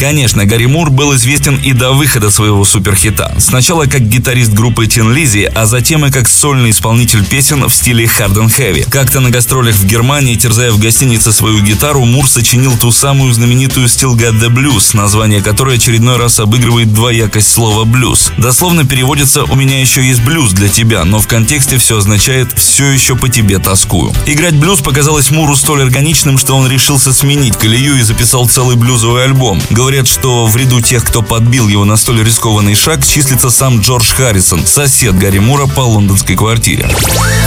Конечно, Гарри Мур был известен и до выхода своего суперхита. Сначала как гитарист группы Tin Lizzy, а затем и как сольный исполнитель песен в стиле Hard and Heavy. Как-то на гастролях в Германии, терзая в гостинице свою гитару, Мур сочинил ту самую знаменитую Still Got the Blues, название которой очередной раз обыгрывает двоякость слова «блюз». Дословно переводится «У меня еще есть блюз для тебя», но в контексте все означает «все еще по тебе тоскую». Играть блюз показалось Муру столь органичным, что он решился сменить колею и записал целый блюзовый альбом. Говорят, что в ряду тех, кто подбил его на столь рискованный шаг, числится сам Джордж Харрисон, сосед Гарри Мура по лондонской квартире.